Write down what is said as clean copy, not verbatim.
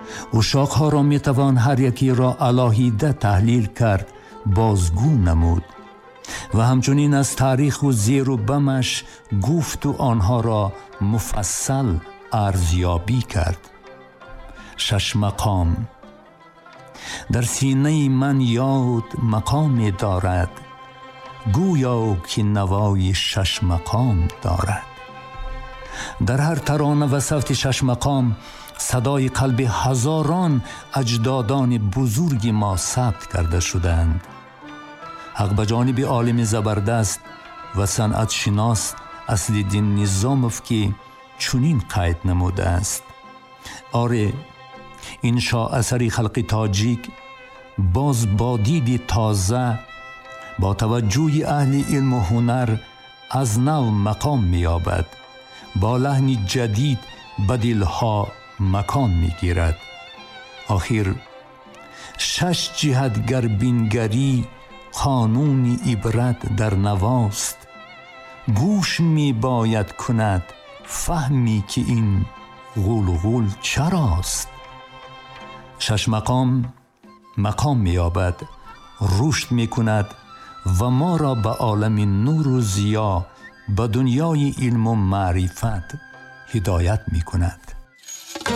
اشاقها را می توان هر یکی را علاهیده تحلیل کرد، بازگو نمود و همچنین از تاریخ و زیر و بمش گفت و آنها را مفصل ارزیابی کرد. 6 مقام. در سینه من یاد مقام دارد، گویا که نوای 6 مقام دارد. در هر ترانه و صوت 6 مقام صدای قلب هزاران اجدادان بزرگ ما ثبت کرده شدند. حق به جانب عالم زبردست و صنعت شناس اصل‌الدین نظاموف که چنین قید نموده است: آره، این شاه‌اثری خلق تاجیک باز با دید تازه با توجه اهل علم و هنر از نو مقام می‌یابد، با لحن جدید به دلها مکان می‌گیرد. آخر 6 جهت گر بینگری قانون عبرت در نواست، گوش می باید کند فهمی که این غلغل چراست. 6 مقام مقام می یابد، رشد می کند و ما را به عالم نور و ضیا، به دنیای علم و معرفت هدایت می کند.